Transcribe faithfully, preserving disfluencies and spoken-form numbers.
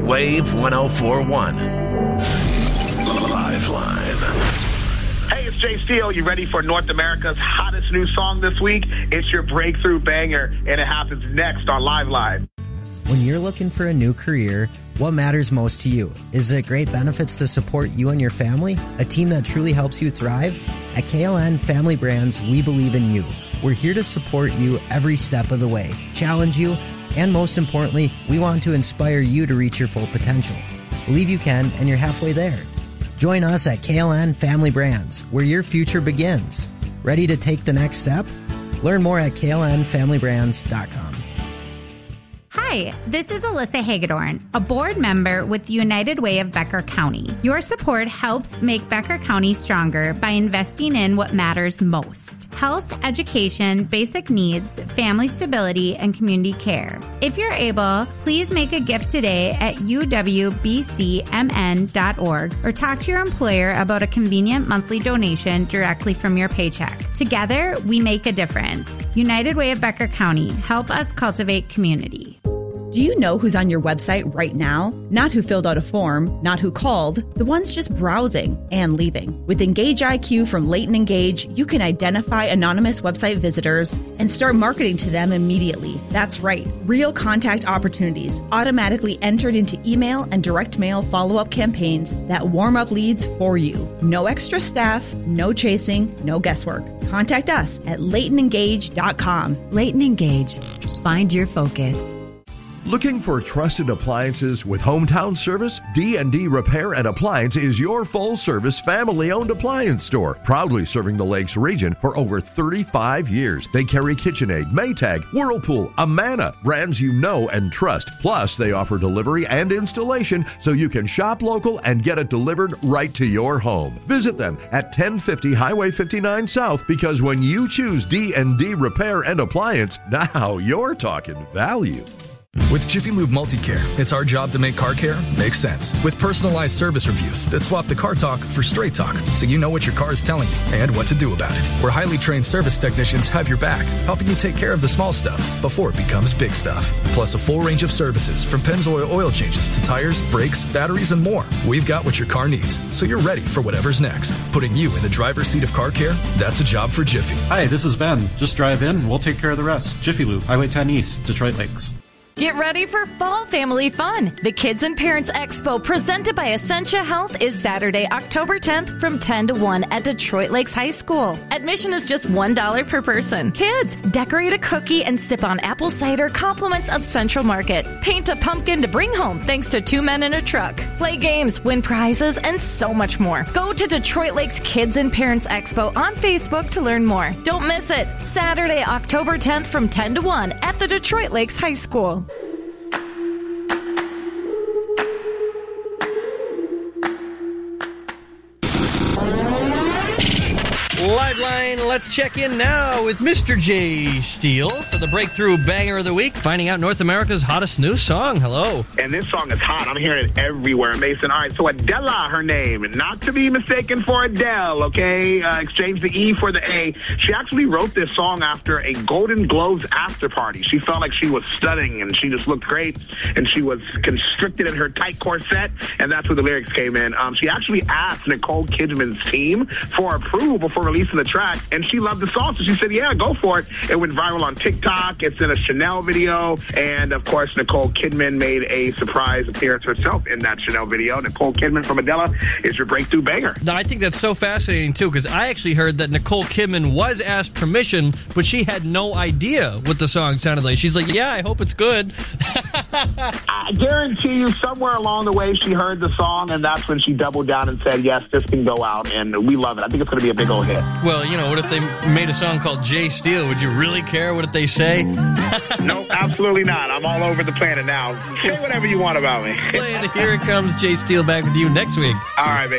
Wave one oh four point one. Live Line. Hey, it's Jay Steele. You ready for North America's hottest new song this week? It's your breakthrough banger, and it happens next on Live Line. When you're looking for a new career, what matters most to you? Is it great benefits to support you and your family? A team that truly helps you thrive? At K L N Family Brands, we believe in you. We're here to support you every step of the way, challenge you, and most importantly, we want to inspire you to reach your full potential. Believe you can, and you're halfway there. Join us at K L N Family Brands, where your future begins. Ready to take the next step? Learn more at K L N family brands dot com. Hi, this is Alyssa Hagedorn, a board member with the United Way of Becker County. Your support helps make Becker County stronger by investing in what matters most: health, education, basic needs, family stability, and community care. If you're able, please make a gift today at u w b c m n dot org or talk to your employer about a convenient monthly donation directly from your paycheck. Together, we make a difference. United Way of Becker County. Help us cultivate community. Do you know who's on your website right now? Not who filled out a form, not who called, the ones just browsing and leaving. With Engage I Q from Leighton Engage, you can identify anonymous website visitors and start marketing to them immediately. That's right, real contact opportunities automatically entered into email and direct mail follow-up campaigns that warm up leads for you. No extra staff, no chasing, no guesswork. Contact us at leighton engage dot com. Leighton Engage. Find your focus. Looking for trusted appliances with hometown service? D and D Repair and Appliance is your full-service, family-owned appliance store, proudly serving the Lakes region for over thirty-five years. They carry KitchenAid, Maytag, Whirlpool, Amana, brands you know and trust. Plus, they offer delivery and installation so you can shop local and get it delivered right to your home. Visit them at ten fifty Highway fifty-nine South, because when you choose D and D Repair and Appliance, now you're talking value. With Jiffy Lube Multicare, it's our job to make car care make sense. With personalized service reviews that swap the car talk for straight talk, so you know what your car is telling you and what to do about it. Where highly trained service technicians have your back, helping you take care of the small stuff before it becomes big stuff. Plus a full range of services from Pennzoil oil changes to tires, brakes, batteries, and more. We've got what your car needs, so you're ready for whatever's next. Putting you in the driver's seat of car care, that's a job for Jiffy. Hi, this is Ben. Just drive in and we'll take care of the rest. Jiffy Lube, Highway ten East, Detroit Lakes. Get ready for fall family fun. The Kids and Parents Expo presented by Essentia Health is Saturday, October tenth from ten to one at Detroit Lakes High School. Admission is just one dollar per person. Kids, decorate a cookie and sip on apple cider, compliments of Central Market. Paint a pumpkin to bring home thanks to two men in a truck. Play games, win prizes, and so much more. Go to Detroit Lakes Kids and Parents Expo on Facebook to learn more. Don't miss it. Saturday, October tenth from ten to one at the Detroit Lakes High School. Live Line, let's check in now with Mister Jay Steele for the Breakthrough Banger of the Week, finding out North America's hottest new song. Hello. And this song is hot. I'm hearing it everywhere, Mason. All right, so Adela, her name, not to be mistaken for Adele, okay? Uh, exchange the E for the A. She actually wrote this song after a Golden Globes after party. She felt like she was stunning, and she just looked great, and she was constricted in her tight corset, and that's where the lyrics came in. Um, she actually asked Nicole Kidman's team for approval before releasing the track, and she loved the song, so she said, yeah, go for it. It went viral on TikTok. It's in a Chanel video, and of course, Nicole Kidman made a surprise appearance herself in that Chanel video. Nicole Kidman from Adela is your breakthrough banger. Now, I think that's so fascinating, too, because I actually heard that Nicole Kidman was asked permission, but she had no idea what the song sounded like. She's like, yeah, I hope it's good. I guarantee you, somewhere along the way, she heard the song, and that's when she doubled down and said, yes, this can go out, and we love it. I think it's going to be a big old hit. Well, you know, what if they made a song called Jay Steele? Would you really care what they say? No, absolutely not. I'm all over the planet now. Say whatever you want about me. And here it comes, Jay Steele, back with you next week. All right, baby.